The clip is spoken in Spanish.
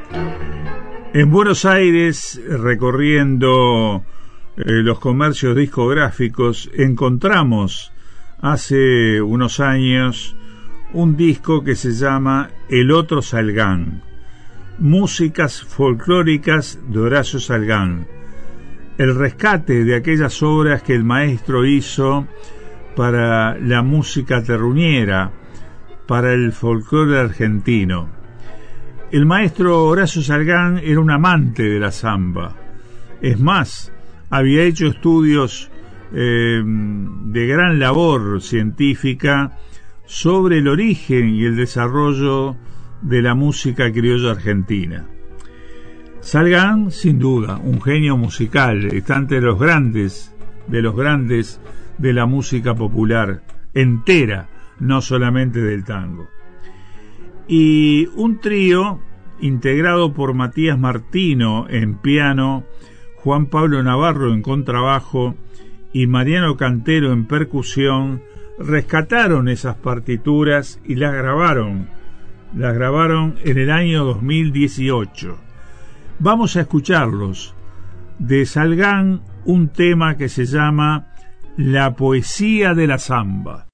En Buenos Aires, recorriendo los comercios discográficos, encontramos hace unos años un disco que se llama El Otro Salgán, músicas folclóricas de Horacio Salgán, el rescate de aquellas obras que el maestro hizo para la música terruñera, para el folclore argentino. El maestro Horacio Salgán era un amante de la samba. Es más, había hecho estudios de gran labor científica sobre el origen y el desarrollo de la música criolla argentina. Salgán, sin duda, un genio musical, está entre los grandes de la música popular entera, no solamente del tango. Y un trío integrado por Matías Martino en piano, Juan Pablo Navarro en contrabajo y Mariano Cantero en percusión rescataron esas partituras y las grabaron en el año 2018. Vamos a escucharlos. De Salgán, un tema que se llama La poesía de la samba.